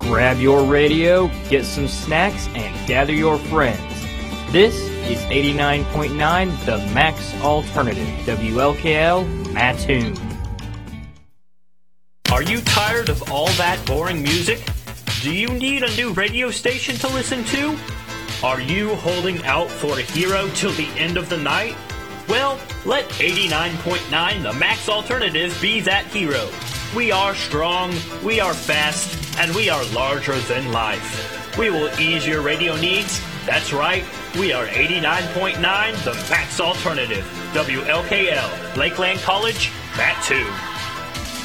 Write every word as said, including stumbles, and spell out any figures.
Grab your radio, get some snacks, and gather your friends. This is eighty-nine point nine The Max Alternative, W L K L, Mattoon. Are you tired of all that boring music? Do you need a new radio station to listen to? Are you holding out for a hero till the end of the night? Well, let eighty-nine point nine The Max Alternative be that hero. We are strong, we are fast, and we are larger than life. We will ease your radio needs. That's right, we are eighty-nine point nine The Max Alternative, W L K L, Lakeland College, Mattoon.